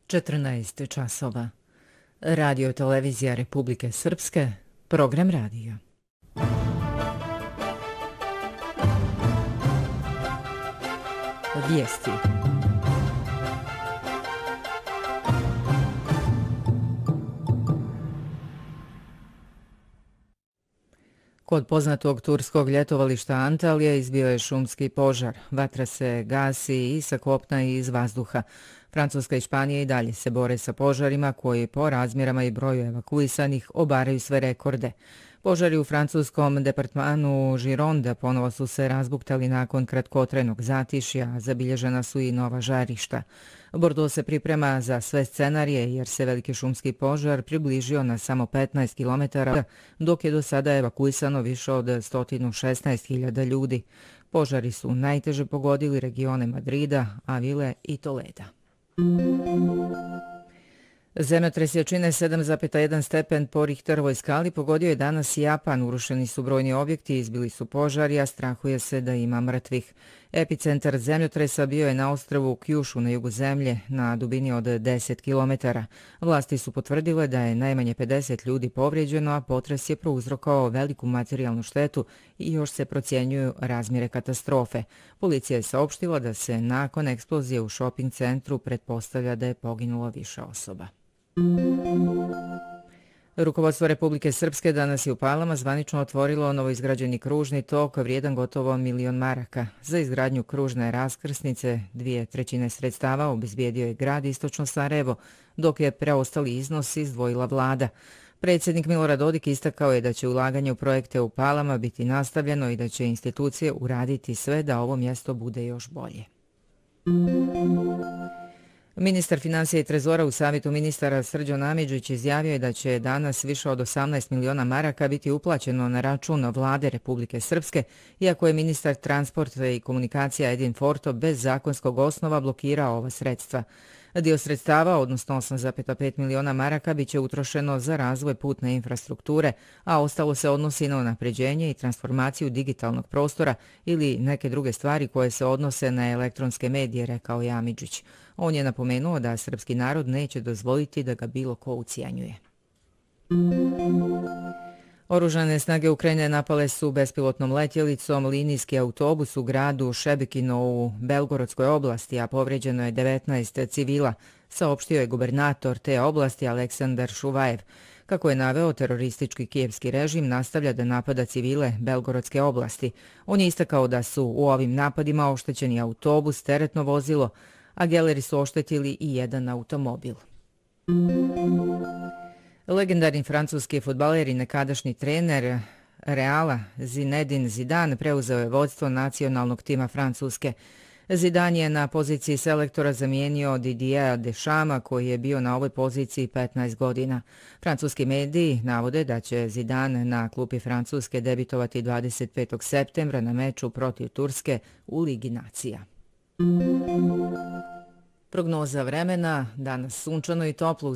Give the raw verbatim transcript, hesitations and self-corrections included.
četrnaest časova. Radio televizija Republike Srpske, program radija. Vijesti. Kod poznatog turskog ljetovališta Antalija izbio je šumski požar. Vatra se gasi i sa kopna i iz vazduha. Francuska i Španija i dalje se bore sa požarima koji po razmjerama i broju evakuisanih obaraju sve rekorde. Požari u francuskom departmanu Gironde ponovo su se razbuktali nakon kratkotrajnog zatišja, a zabilježena su i nova žarišta. Bordeaux se priprema za sve scenarije jer se veliki šumski požar približio na samo petnaest kilometara, dok je do sada evakuisano više od sto šesnaest hiljada ljudi. Požari su najteže pogodili regione Madrida, Avile i Toleda. Zemljotres jačine sedam zarez jedan stepen po Richterovoj skali pogodio je danas Japan. Urušeni su brojni objekti, izbili su požari, a strahuje se da ima mrtvih. Epicentar zemljotresa bio je na ostrvu Kyushu na jugu zemlje, na dubini od deset kilometara. Vlasti su potvrdile da je najmanje pedeset ljudi povrijeđeno, a potres je prouzrokovao veliku materijalnu štetu i još se procjenjuju razmjere katastrofe. Policija je saopštila da se nakon eksplozije u shopping centru pretpostavlja da je poginulo više osoba. Rukovodstvo Republike Srpske danas je u Palama zvanično otvorilo novoizgrađeni kružni tok vrijedan gotovo milion maraka. Za izgradnju kružne raskrsnice dvije trećine sredstava obezbijedio je grad Istočno Sarajevo, dok je preostali iznos izdvojila vlada. Predsjednik Milorad Dodik istakao je da će ulaganje u projekte u Palama biti nastavljeno i da će institucije uraditi sve da ovo mjesto bude još bolje. Ministar financija i trezora u savjetu ministara Srđan Amidžić izjavio je da će danas više od osamnaest miliona maraka biti uplaćeno na račun vlade Republike Srpske, iako je ministar transporta i komunikacija Edin Forto bez zakonskog osnova blokirao ova sredstva. Dio sredstava, odnosno osam zarez pet miliona maraka, bit će utrošeno za razvoj putne infrastrukture, a ostalo se odnosi na unapređenje i transformaciju digitalnog prostora ili neke druge stvari koje se odnose na elektronske medije, rekao je Amidžić. On je napomenuo da srpski narod neće dozvoliti da ga bilo ko ucijenjuje. Oružane snage Ukrajine napale su bespilotnom letjelicom linijski autobus u gradu Šebekino u Belgorodskoj oblasti, a povrijeđeno je devetnaest civila, saopštio je gubernator te oblasti Aleksandar Šuvajev. Kako je naveo, teroristički kijevski režim nastavlja da napada civile Belgorodske oblasti. On je istakao da su u ovim napadima oštećeni autobus, teretno vozilo, a geleri su oštetili i jedan automobil. Legendarni francuski fudbaler i nekadašnji trener Reala Zinedine Zidane preuzeo je vodstvo nacionalnog tima Francuske. Zidane je na poziciji selektora zamijenio Didiera Deschampa, koji je bio na ovoj poziciji petnaest godina. Francuski mediji navode da će Zidane na klupi Francuske debitovati dvadeset petog septembra na meču protiv Turske u Ligi nacija. Prognoza vremena, danas sunčano i toplo uz